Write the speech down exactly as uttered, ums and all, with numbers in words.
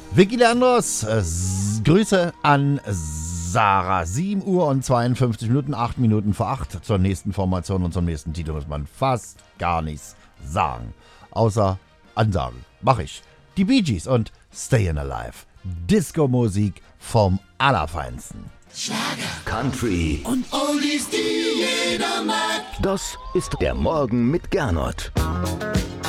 Vicky Leandros, äh, s- Grüße an Sarah. sieben Uhr und zweiundfünfzig Minuten, acht Minuten vor acht. Zur nächsten Formation und zum nächsten Titel muss man fast gar nichts sagen. Außer Ansagen. Mach ich. Die Bee Gees und Stayin' Alive. Disco-Musik vom Allerfeinsten. Country Und Oldies, die jeder mag. Das ist der Morgen mit Gernot.